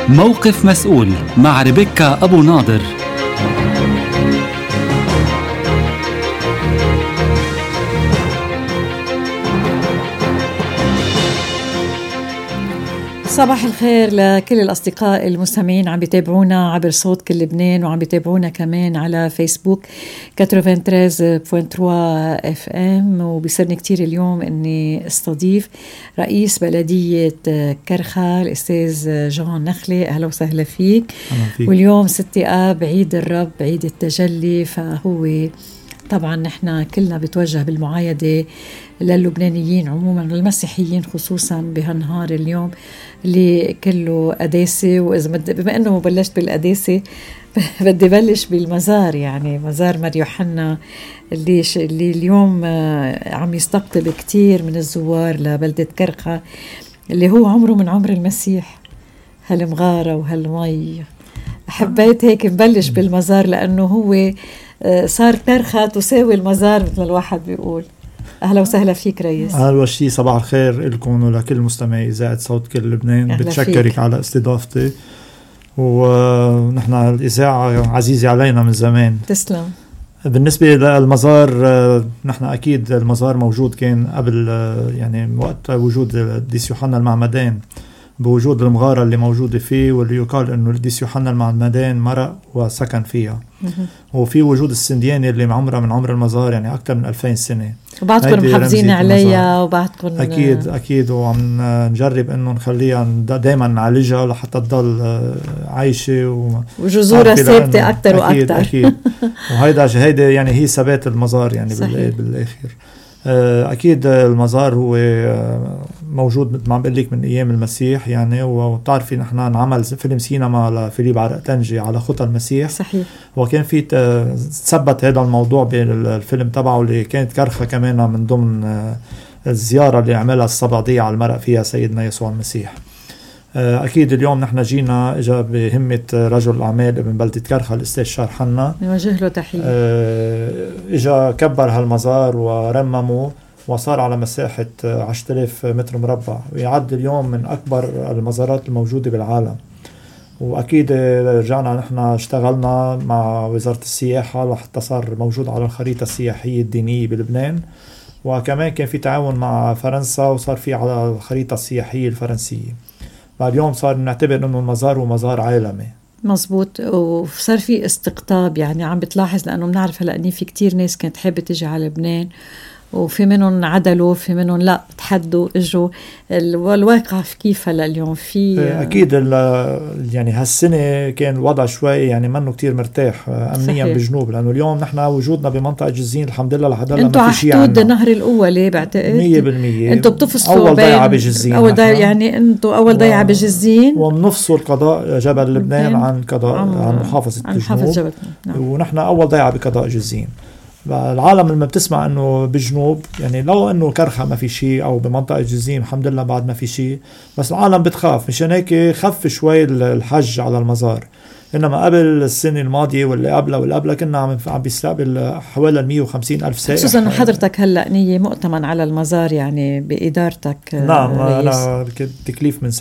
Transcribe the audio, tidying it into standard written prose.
موقف مسؤول مع ريبيكا أبو ناظر. صباح الخير لكل الأصدقاء المستمعين عم بيتابعونا عبر صوت كل لبنان وعم بيتابعونا كمان على فيسبوك 93.3 FM. وبيسرني كتير اليوم أني استضيف رئيس بلدية كرخة الأستاذ جون نخلي. أهلا وسهلا فيك. واليوم 6 آب عيد الرب، عيد التجلي، فهو طبعا نحن كلنا بتوجه بالمعايدة للبنانيين عموما والمسيحيين خصوصا بهالنهار اليوم اللي كله قداسة. وإذا بما أنه بلشت بالقداسة بدي بلش بالمزار، يعني مزار مار يوحنا اللي اليوم عم يستقطب كتير من الزوار لبلدة كرخة اللي هو عمره من عمر المسيح. هالمغارة وهالمي حبيت هيك نبلش بالمزار لأنه هو صار كرخة تساوي المزار مثل الواحد بيقول. أهلا وسهلا فيك رئيس. أول شيء صباح الخير لكم ولكل مستمعي إذاعة صوت كل لبنان. بتشكرك فيك على استضافتي، ونحن الإذاعة عزيزة علينا من زمان. تسلم. بالنسبة للمزار، نحن أكيد المزار موجود كان قبل، يعني وقت وجود القديس يوحنا المعمدان، بوجود المغارة اللي موجودة فيه، واللي يقال أنه القديس يوحنا المعمدان مرق وسكن فيها. وفي وجود السنديانة اللي عمرها من عمر المزار يعني أكثر من 2000 سنة، وبعدكم محافظين عليها وبعدكم أكيد وعم نجرب أنه نخليها دايما نعالجها لحتى تضل عايشة وجذورها ثابتة أكثر وأكثر. أكيد وهيدا يعني هي ثبات المزار يعني بالآخر. أكيد المزار هو موجود مثل ما عم بقول لك من أيام المسيح يعني. وبتعرفي نحن نعمل فيلم سينما لفيليب عرقتنجي على خطى المسيح. صحيح. وكان في تثبت هذا الموضوع بالفيلم تبعه اللي كانت كرخة كمان من ضمن الزيارة اللي عملها الصباطية على المرق فيها سيدنا يسوع المسيح. أكيد اليوم نحن جينا إجا بهمة رجل الأعمال ابن بلدة كرخة الأستاذ شار حنا، نوجه له تحية. إجا كبر هالمزار ورممه وصار على مساحة 10,000 متر مربع، ويعد اليوم من أكبر المزارات الموجودة بالعالم. وأكيد رجعنا نحن اشتغلنا مع وزارة السياحة لحتى صار موجود على الخريطة السياحية الدينية بلبنان، وكمان كان في تعاون مع فرنسا وصار في على الخريطة السياحية الفرنسية. اليوم صار نعتبر انه المزار هو مزار عالمي. مزبوط. وصار في استقطاب، يعني عم بتلاحظ لانه بنعرف هلا اني في كتير ناس كانت حابه تيجي على لبنان، وفي منهم عدلوا، في منهم لا تحدوا اجوا. والواقع في كيف هلا اليوم في اكيد يعني هالسنه كان الوضع شوي يعني منه كتير مرتاح امنيا بجنوب، لانه اليوم نحن وجودنا بمنطقه جزين الحمد لله لحد هلا ما في شيء عندنا. انتوا على حدود نهر الأولى بعتقد 100%. انتوا بتفصلوا اول ضيعه بجزين، اول ضيعه يعني انتوا اول ضيعه بجزين، وبنفصل قضاء جبل لبنان عن قضاء عن محافظه الجنوب. نعم. ونحن اول ضيعه بقضاء جزين. العالم لما بتسمع انه بجنوب يعني لو انه كرخة ما في شيء او بمنطقة جزيم الحمد لله بعد ما في شيء، بس العالم بتخاف. مشان هيك خف شوي الحج على المزار. انما قبل السنة الماضية واللي قبلها كنا عم بيستقبل حوالي 150 ألف سائح. خصوصا انه حضرتك هلا نية مؤتمن على المزار يعني بإدارتك. نعم. أنا تكليف من